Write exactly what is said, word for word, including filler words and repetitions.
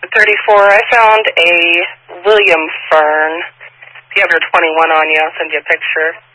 thirty-four, I found a William Fern. If you have your twenty-one on you, I'll send you a picture.